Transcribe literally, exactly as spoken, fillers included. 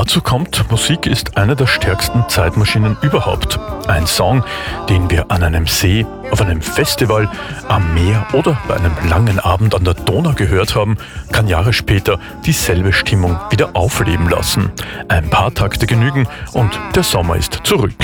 Dazu kommt, Musik ist eine der stärksten Zeitmaschinen überhaupt. Ein Song, den wir an einem See, auf einem Festival, am Meer oder bei einem langen Abend an der Donau gehört haben, kann Jahre später dieselbe Stimmung wieder aufleben lassen. Ein paar Takte genügen und der Sommer ist zurück.